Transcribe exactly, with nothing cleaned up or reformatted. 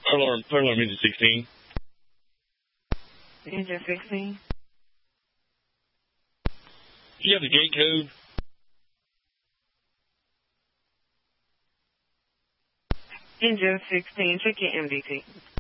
Fire alarm, fire alarm engine sixteen. Engine sixteen. Do you have the gate code? Engine sixteen, check your M D T.